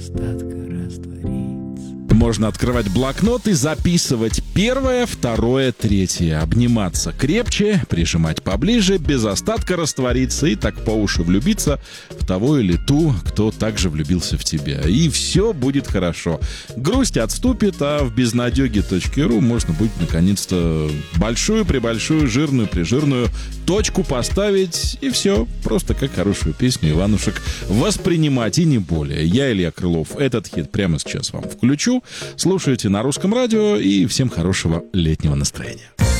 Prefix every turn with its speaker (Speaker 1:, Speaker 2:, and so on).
Speaker 1: остатка раствориться.
Speaker 2: Можно открывать блокнот и записывать первое, второе, третье. Обниматься крепче, прижимать поближе, без остатка раствориться и так по уши влюбиться в того или ту, кто также влюбился в тебя. И все будет хорошо. Грусть отступит, а в безнадеге.ру можно будет наконец-то большую-пребольшую, жирную-прижирную точку поставить, и все. Просто как хорошую песню Иванушек воспринимать, и не более. Я, Илья Крылов, этот хит прямо сейчас вам включу. Слушайте на Русском радио, и всем хорошего летнего настроения.